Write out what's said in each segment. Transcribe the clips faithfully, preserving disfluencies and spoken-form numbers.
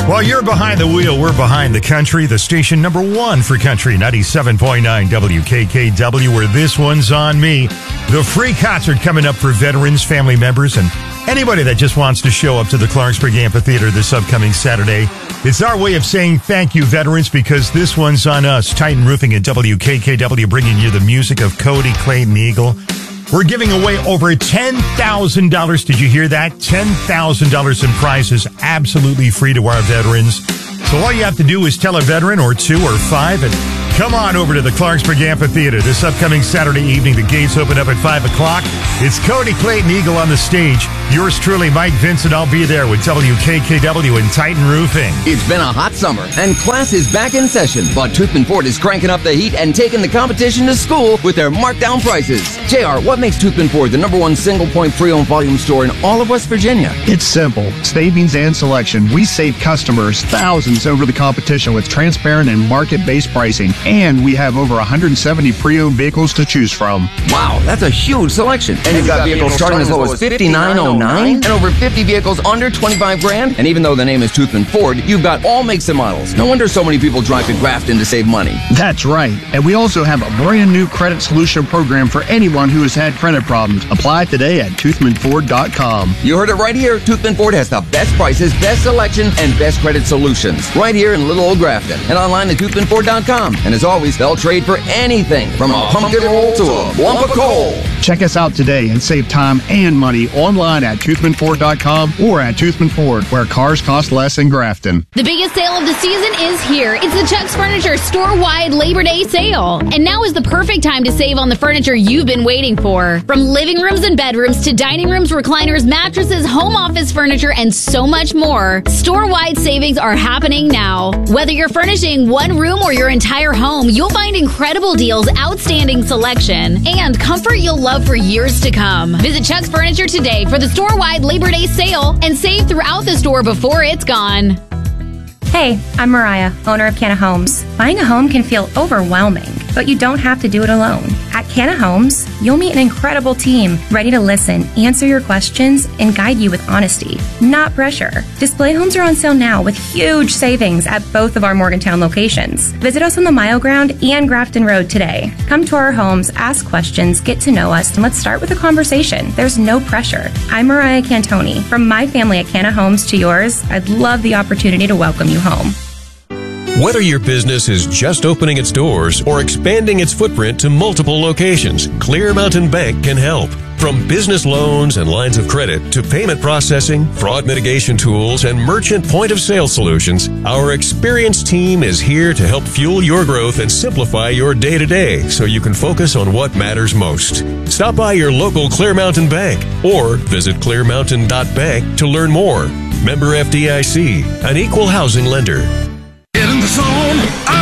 While you're behind the wheel, we're behind the country, the station number one for country, ninety-seven point nine W K K W, where this one's on me. The free concert coming up for veterans, family members, and anybody that just wants to show up to the Clarksburg Amphitheater this upcoming Saturday. It's our way of saying thank you, veterans, because this one's on us. Titan Roofing and W K K W bringing you the music of Cody Clayton Eagle. We're giving away over ten thousand dollars. Did you hear that? ten thousand dollars in prizes, absolutely free to our veterans. So all you have to do is tell a veteran or two or five and come on over to the Clarksburg Amphitheater this upcoming Saturday evening. The gates open up at five o'clock. It's Cody Clayton Eagle on the stage. Yours truly, Mike Vincent. I'll be there with W K K W and Titan Roofing. It's been a hot summer, and class is back in session. But Toothman Ford is cranking up the heat and taking the competition to school with their markdown prices. J R, what makes Toothman Ford the number one single-point pre-owned volume store in all of West Virginia? It's simple. Savings and selection. We save customers thousands over the competition with transparent and market-based pricing. And we have over one hundred seventy pre-owned vehicles to choose from. Wow, that's a huge selection. And, and you've got, got vehicles starting as low as fifty-nine oh nine and over fifty vehicles under twenty-five grand. And even though the name is Toothman Ford, you've got all makes and models. No wonder so many people drive to Grafton to save money. That's right. And we also have a brand new credit solution program for anyone who has had credit problems. Apply today at toothman ford dot com. You heard it right here. Toothman Ford has the best prices, best selection, and best credit solutions. Right here in little old Grafton. And online at toothman ford dot com. And as always, they'll trade for anything from a pumpkin roll to a lump of coal. Check us out today and save time and money online at toothman ford dot com or at Toothman Ford, where cars cost less in Grafton. The biggest sale of the season is here. It's the Chuck's Furniture store-wide Labor Day sale. And now is the perfect time to save on the furniture you've been waiting for. From living rooms and bedrooms to dining rooms, recliners, mattresses, home office furniture, and so much more. Store-wide savings are happening now. Whether you're furnishing one room or your entire home, you'll find incredible deals, outstanding selection, and comfort you'll love for years to come. Visit Chuck's Furniture today for the store-wide Labor Day sale and save throughout the store before it's gone. Hey, I'm Mariah, owner of Canna Homes. Buying a home can feel overwhelming, but you don't have to do it alone. At Canna Homes, you'll meet an incredible team ready to listen, answer your questions, and guide you with honesty, not pressure. Display homes are on sale now with huge savings at both of our Morgantown locations. Visit us on the Mile Ground and Grafton Road today. Come to our homes, ask questions, get to know us, and let's start with a conversation. There's no pressure. I'm Mariah Cantoni. From my family at Canna Homes to yours, I'd love the opportunity to welcome you home. Whether your business is just opening its doors or expanding its footprint to multiple locations, Clear Mountain Bank can help. From business loans and lines of credit to payment processing, fraud mitigation tools, and merchant point-of-sale solutions, our experienced team is here to help fuel your growth and simplify your day-to-day so you can focus on what matters most. Stop by your local Clear Mountain Bank or visit clear mountain dot bank to learn more. Member F D I C, an equal housing lender. Get in the zone,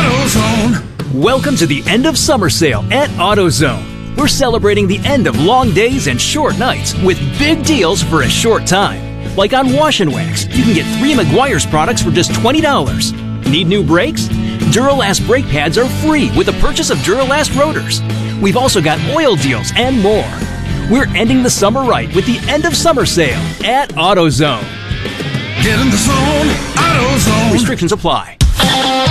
AutoZone. Welcome to the end of summer sale at AutoZone. We're celebrating the end of long days and short nights with big deals for a short time. Like on Wash and Wax, you can get three Meguiar's products for just twenty dollars. Need new brakes? Duralast brake pads are free with the purchase of Duralast rotors. We've also got oil deals and more. We're ending the summer right with the end of summer sale at AutoZone. Get in the zone, AutoZone. Restrictions apply.